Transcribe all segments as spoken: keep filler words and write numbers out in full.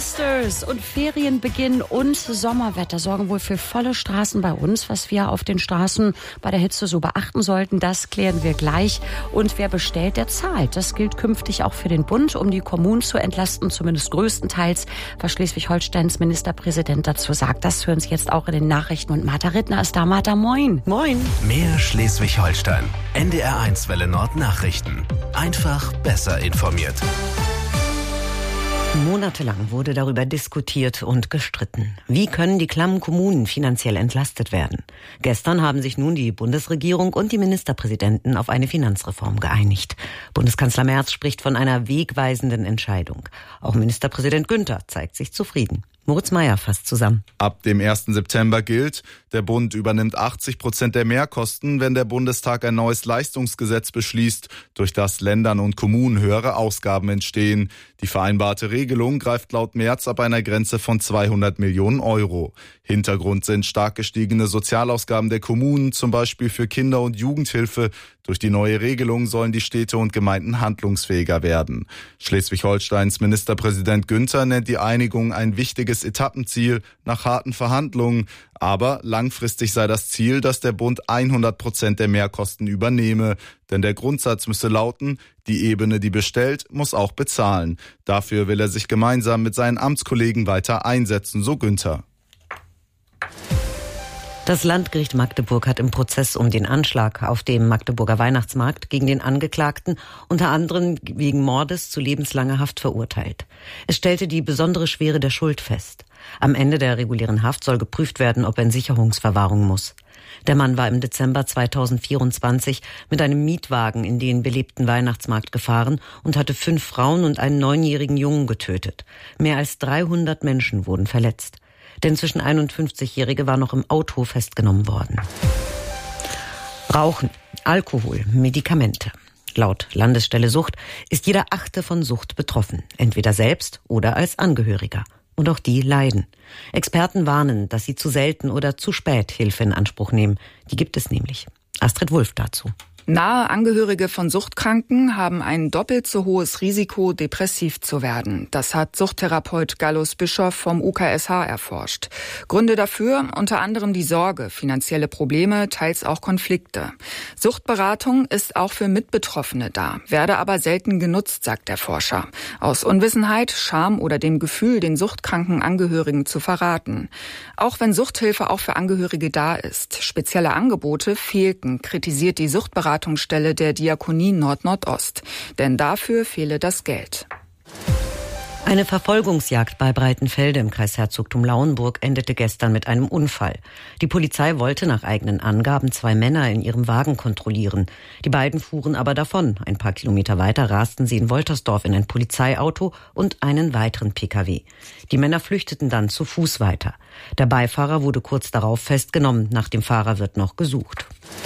Masters und Ferienbeginn und Sommerwetter sorgen wohl für volle Straßen bei uns. Was wir auf den Straßen bei der Hitze so beachten sollten, das klären wir gleich. Und wer bestellt, der zahlt. Das gilt künftig auch für den Bund, um die Kommunen zu entlasten, zumindest größtenteils. Was Schleswig-Holsteins Ministerpräsident dazu sagt, das hören Sie jetzt auch in den Nachrichten. Und Martha Rittner ist da. Martha, moin. Moin. Mehr Schleswig-Holstein. N D R eins Welle Nord Nachrichten. Einfach besser informiert. Monatelang wurde darüber diskutiert und gestritten. Wie können die klammen Kommunen finanziell entlastet werden? Gestern haben sich nun die Bundesregierung und die Ministerpräsidenten auf eine Finanzreform geeinigt. Bundeskanzler Merz spricht von einer wegweisenden Entscheidung. Auch Ministerpräsident Günther zeigt sich zufrieden. Moritz Meyer fasst zusammen. Ab dem ersten September gilt, der Bund übernimmt achtzig Prozent der Mehrkosten, wenn der Bundestag ein neues Leistungsgesetz beschließt, durch das Ländern und Kommunen höhere Ausgaben entstehen. Die vereinbarte Regelung greift laut Merz ab einer Grenze von zweihundert Millionen Euro. Hintergrund sind stark gestiegene Sozialausgaben der Kommunen, zum Beispiel für Kinder- und Jugendhilfe. Durch die neue Regelung sollen die Städte und Gemeinden handlungsfähiger werden. Schleswig-Holsteins Ministerpräsident Günther nennt die Einigung ein wichtiges Etappenziel nach harten Verhandlungen. Aber langfristig sei das Ziel, dass der Bund hundert Prozent der Mehrkosten übernehme. Denn der Grundsatz müsse lauten, die Ebene, die bestellt, muss auch bezahlen. Dafür will er sich gemeinsam mit seinen Amtskollegen weiter einsetzen, so Günther. Das Landgericht Magdeburg hat im Prozess um den Anschlag auf dem Magdeburger Weihnachtsmarkt gegen den Angeklagten unter anderem wegen Mordes zu lebenslanger Haft verurteilt. Es stellte die besondere Schwere der Schuld fest. Am Ende der regulären Haft soll geprüft werden, ob er in Sicherungsverwahrung muss. Der Mann war im Dezember zweitausendvierundzwanzig mit einem Mietwagen in den belebten Weihnachtsmarkt gefahren und hatte fünf Frauen und einen neunjährigen Jungen getötet. Mehr als dreihundert Menschen wurden verletzt. Der inzwischen einundfünfzigjährige war noch im Auto festgenommen worden. Rauchen, Alkohol, Medikamente. Laut Landesstelle Sucht ist jeder Achte von Sucht betroffen, entweder selbst oder als Angehöriger. Und auch die leiden. Experten warnen, dass sie zu selten oder zu spät Hilfe in Anspruch nehmen. Die gibt es nämlich. Astrid Wulff dazu. Nahe Angehörige von Suchtkranken haben ein doppelt so hohes Risiko, depressiv zu werden. Das hat Suchttherapeut Gallus Bischoff vom U K S H erforscht. Gründe dafür unter anderem die Sorge, finanzielle Probleme, teils auch Konflikte. Suchtberatung ist auch für Mitbetroffene da, werde aber selten genutzt, sagt der Forscher. Aus Unwissenheit, Scham oder dem Gefühl, den suchtkranken Angehörigen zu verraten. Auch wenn Suchthilfe auch für Angehörige da ist, spezielle Angebote fehlten, kritisiert die Suchtberatung Stelle der Diakonie Nord-Nordost. Denn dafür fehle das Geld. Eine Verfolgungsjagd bei Breitenfelde im Kreis Herzogtum Lauenburg endete gestern mit einem Unfall. Die Polizei wollte nach eigenen Angaben zwei Männer in ihrem Wagen kontrollieren. Die beiden fuhren aber davon. Ein paar Kilometer weiter rasten sie in Woltersdorf in ein Polizeiauto und einen weiteren P K W. Die Männer flüchteten dann zu Fuß weiter. Der Beifahrer wurde kurz darauf festgenommen. Nach dem Fahrer wird noch gesucht.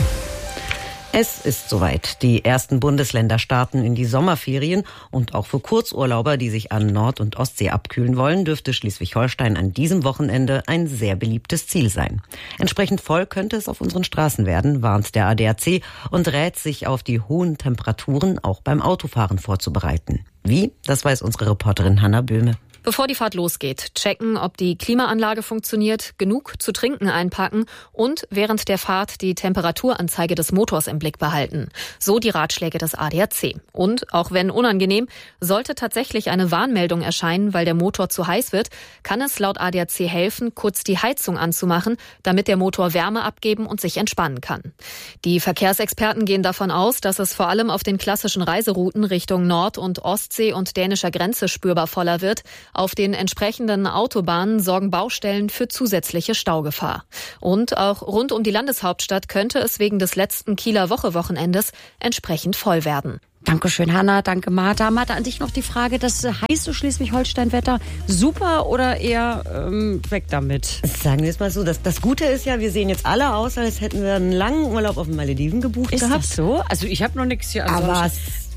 Es ist soweit. Die ersten Bundesländer starten in die Sommerferien und auch für Kurzurlauber, die sich an Nord- und Ostsee abkühlen wollen, dürfte Schleswig-Holstein an diesem Wochenende ein sehr beliebtes Ziel sein. Entsprechend voll könnte es auf unseren Straßen werden, warnt der A D A C und rät, sich auf die hohen Temperaturen auch beim Autofahren vorzubereiten. Wie? Das weiß unsere Reporterin Hanna Böhme. Bevor die Fahrt losgeht, checken, ob die Klimaanlage funktioniert, genug zu trinken einpacken und während der Fahrt die Temperaturanzeige des Motors im Blick behalten. So die Ratschläge des A D A C. Und, auch wenn unangenehm, sollte tatsächlich eine Warnmeldung erscheinen, weil der Motor zu heiß wird, kann es laut A D A C helfen, kurz die Heizung anzumachen, damit der Motor Wärme abgeben und sich entspannen kann. Die Verkehrsexperten gehen davon aus, dass es vor allem auf den klassischen Reiserouten Richtung Nord- und Ostsee und dänischer Grenze spürbar voller wird. Auf den entsprechenden Autobahnen sorgen Baustellen für zusätzliche Staugefahr. Und auch rund um die Landeshauptstadt könnte es wegen des letzten Kieler Woche-Wochenendes entsprechend voll werden. Dankeschön, Hanna. Danke, Martha. Martha, an dich noch die Frage, das heiße Schleswig-Holstein-Wetter super oder eher ähm, weg damit? Sagen wir es mal so, das, das Gute ist ja, wir sehen jetzt alle aus, als hätten wir einen langen Urlaub auf den Malediven gebucht ist gehabt. Ist das so? Also ich habe noch nichts hier. Aber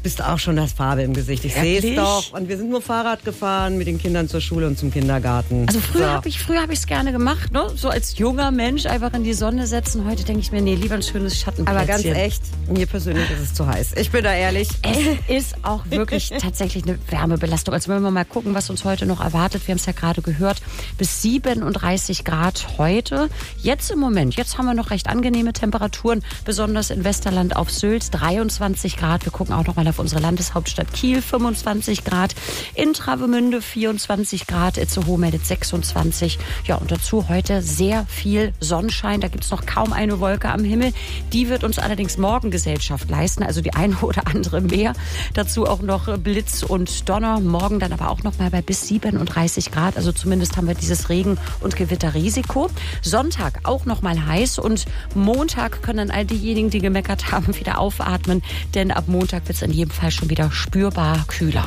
bist auch schon das Farbe im Gesicht. Ich sehe es doch. Und wir sind nur Fahrrad gefahren mit den Kindern zur Schule und zum Kindergarten. Also früher so. habe ich früher habe ich es gerne gemacht, ne? So als junger Mensch einfach in die Sonne setzen. Heute denke ich mir, nee, lieber ein schönes Schattenplätzchen. Aber ganz echt, mir persönlich ist es zu heiß. Ich bin da ehrlich. Es ist auch wirklich tatsächlich eine Wärmebelastung. Also wenn wir mal gucken, was uns heute noch erwartet. Wir haben es ja gerade gehört, bis siebenunddreißig Grad heute. Jetzt im Moment, jetzt haben wir noch recht angenehme Temperaturen, besonders in Westerland auf Sylt, dreiundzwanzig Grad. Wir gucken auch noch mal auf unsere Landeshauptstadt Kiel, fünfundzwanzig Grad. In Travemünde vierundzwanzig Grad. Itzehoe meldet sechsundzwanzig. Ja, und dazu heute sehr viel Sonnenschein. Da gibt es noch kaum eine Wolke am Himmel. Die wird uns allerdings morgen Gesellschaft leisten, also die eine oder andere mehr. Dazu auch noch Blitz und Donner. Morgen dann aber auch noch mal bei bis siebenunddreißig Grad. Also zumindest haben wir dieses Regen- und Gewitterrisiko. Sonntag auch noch mal heiß und Montag können all diejenigen, die gemeckert haben, wieder aufatmen. Denn ab Montag wird es in jedem Fall schon wieder spürbar kühler.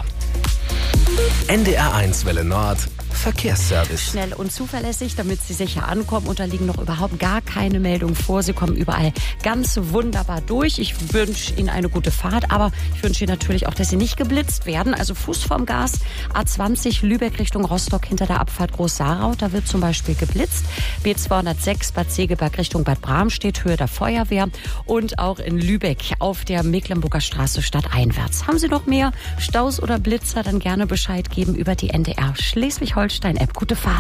N D R eins Welle Nord Verkehrsservice. Schnell und zuverlässig, damit Sie sicher ankommen. Und da liegen noch überhaupt gar keine Meldungen vor. Sie kommen überall ganz wunderbar durch. Ich wünsche Ihnen eine gute Fahrt, aber ich wünsche Ihnen natürlich auch, dass Sie nicht geblitzt werden. Also Fuß vom Gas, A zwanzig Lübeck Richtung Rostock hinter der Abfahrt Groß-Sarau. Da wird zum Beispiel geblitzt. B zweihundertsechs Bad Segeberg Richtung Bad Bramstedt, Höhe der Feuerwehr. Und auch in Lübeck auf der Mecklenburger Straße stadteinwärts. Haben Sie noch mehr Staus oder Blitzer, dann gerne Bescheid geben über die N D R Schleswig-Holstein-App. Gute Fahrt.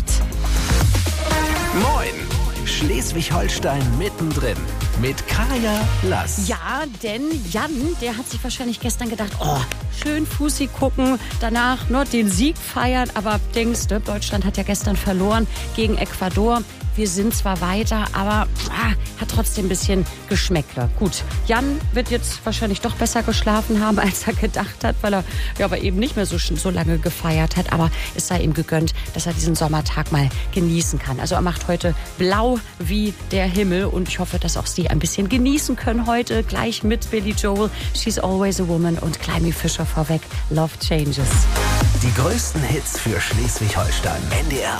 Moin! Schleswig-Holstein mittendrin mit Kaya Lass. Ja, denn Jan, der hat sich wahrscheinlich gestern gedacht, oh, schön Fussi gucken, danach nur den Sieg feiern. Aber denkst du, Deutschland hat ja gestern verloren gegen Ecuador. Wir sind zwar weiter, aber ah, hat trotzdem ein bisschen Geschmäckle. Gut, Jan wird jetzt wahrscheinlich doch besser geschlafen haben, als er gedacht hat, weil er ja, aber eben nicht mehr so, so lange gefeiert hat. Aber es sei ihm gegönnt, dass er diesen Sommertag mal genießen kann. Also er macht heute blau wie der Himmel und ich hoffe, dass auch Sie ein bisschen genießen können heute. Gleich mit Billy Joel, She's Always a Woman und Climby Fisher vorweg, Love Changes. Die größten Hits für Schleswig-Holstein. N D R